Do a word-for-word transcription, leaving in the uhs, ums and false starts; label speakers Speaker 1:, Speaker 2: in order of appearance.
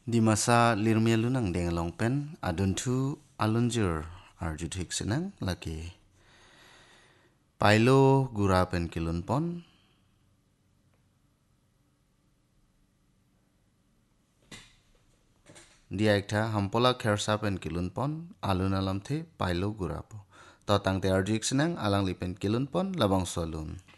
Speaker 1: Di masa lirmia lunang deng longpen adun tu alunjur arjutik senang lagi. Pailo gura pen kilun pon. Dia ekta hampola khersa pen kilun pon alun alam the pailo gura po. Totang te arjutik senang alang lipen kilun pon labang solun.